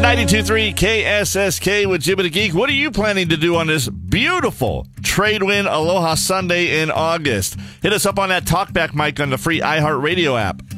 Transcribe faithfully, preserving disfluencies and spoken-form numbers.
ninety-two point three K S S K with Jim and the Geek. What are you planning to do on this beautiful Trade-Win Aloha Sunday in August? Hit us up on that talkback mic on the free iHeartRadio app.